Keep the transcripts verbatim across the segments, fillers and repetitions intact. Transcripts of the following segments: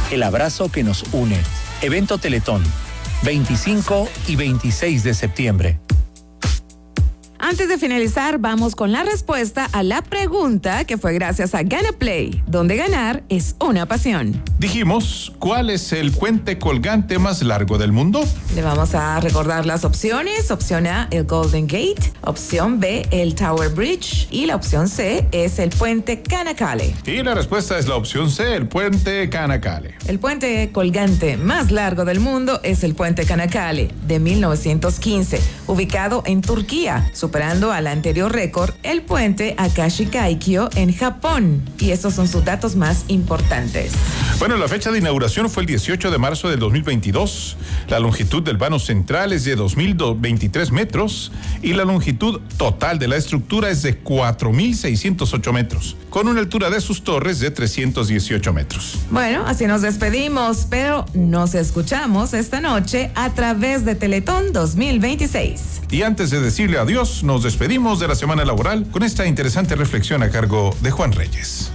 el abrazo que nos une. Evento Teletón, veinticinco y veintiséis de septiembre. Antes de finalizar, vamos con la respuesta a la pregunta que fue gracias a Gana Play, donde ganar es una pasión. Dijimos, ¿cuál es el puente colgante más largo del mundo? Le vamos a recordar las opciones. Opción A, el Golden Gate. Opción B, el Tower Bridge. Y la opción C es el puente Kanakale. Y la respuesta es la opción C, el puente Kanakale. El puente colgante más largo del mundo es el puente Kanakale de mil novecientos quince, ubicado en Turquía, superando al anterior récord, el puente Akashi Kaikyo en Japón. Y esos son sus datos más importantes. Bueno, la fecha de inauguración fue el dieciocho de marzo del dos mil veintidós. La longitud del vano central es de dos mil veintitrés metros y la longitud total de la estructura es de cuatro mil seiscientos ocho metros, con una altura de sus torres de trescientos dieciocho metros. Bueno, así nos despedimos, pero nos escuchamos esta noche a través de Teletón dos mil veintiséis. Y antes de decirle adiós, nos despedimos de la semana laboral con esta interesante reflexión a cargo de Juan Reyes.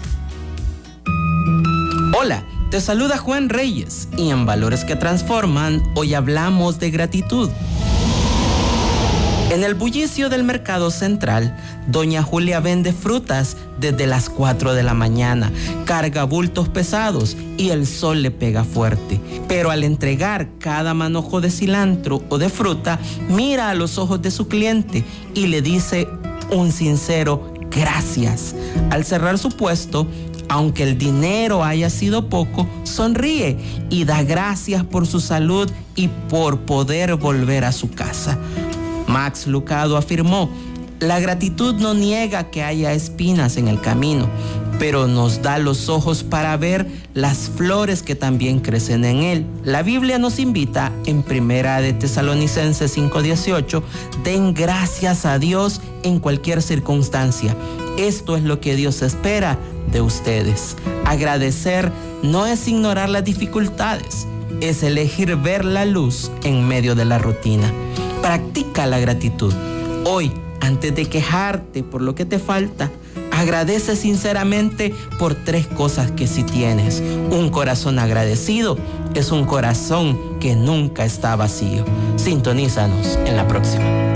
Hola, te saluda Juan Reyes y en Valores que Transforman hoy hablamos de gratitud. En el bullicio del mercado central, doña Julia vende frutas desde las cuatro de la mañana, carga bultos pesados y el sol le pega fuerte. Pero al entregar cada manojo de cilantro o de fruta, mira a los ojos de su cliente y le dice un sincero gracias. Al cerrar su puesto, aunque el dinero haya sido poco, sonríe y da gracias por su salud y por poder volver a su casa. Max Lucado afirmó, la gratitud no niega que haya espinas en el camino, pero nos da los ojos para ver las flores que también crecen en él. La Biblia nos invita en Primera de Tesalonicenses cinco dieciocho, den gracias a Dios en cualquier circunstancia. Esto es lo que Dios espera de ustedes. Agradecer no es ignorar las dificultades, es elegir ver la luz en medio de la rutina. Practica la gratitud. Hoy, antes de quejarte por lo que te falta, agradece sinceramente por tres cosas que sí tienes. Un corazón agradecido es un corazón que nunca está vacío. Sintonízanos en la próxima.